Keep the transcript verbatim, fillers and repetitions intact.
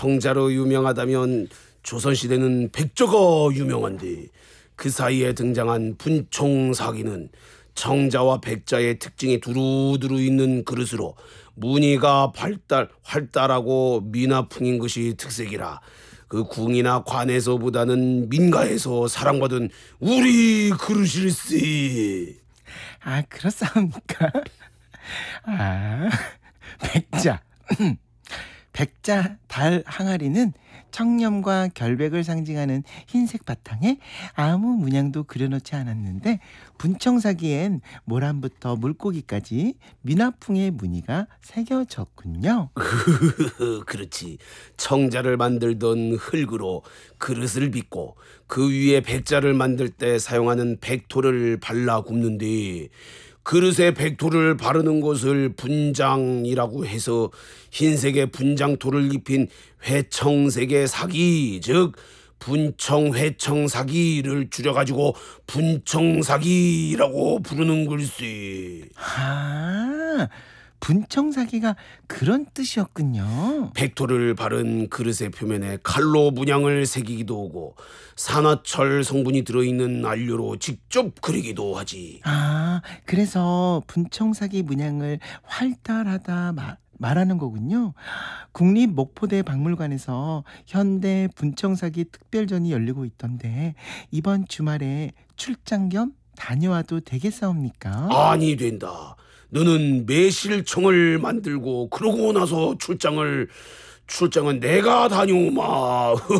청자로 유명하다면 조선시대는 백조가 유명한데 그 사이에 등장한 분총사기는 청자와 백자의 특징이 두루두루 있는 그릇으로 무늬가 발달, 활달하고 미나풍인 것이 특색이라 그 궁이나 관에서보다는 민가에서 사랑받은 우리 그릇일세. 아, 그렇사옵니까? 아, 백자. 백자 달 항아리는 청렴과 결백을 상징하는 흰색 바탕에 아무 문양도 그려놓지 않았는데 분청사기엔 모란부터 물고기까지 미나풍의 무늬가 새겨졌군요. 그렇지. 청자를 만들던 흙으로 그릇을 빚고 그 위에 백자를 만들 때 사용하는 백토를 발라 굽는데 그릇에 백토를 바르는 것을 분장이라고 해서 흰색의 분장토를 입힌 회청색의 사기, 즉 분청회청사기를 줄여가지고 분청사기라고 부르는 글쎄. 아, 분청사기가 그런 뜻이었군요. 백토를 바른 그릇의 표면에 칼로 문양을 새기기도 하고 산화철 성분이 들어있는 안료로 직접 그리기도 하지. 아, 그래서 분청사기 문양을 활달하다 마, 말하는 거군요. 국립목포대 박물관에서 현대 분청사기 특별전이 열리고 있던데 이번 주말에 출장 겸 다녀와도 되겠사옵니까? 아니 된다. 너는 매실청을 만들고 그러고 나서 출장을 출장은 내가 다녀오마.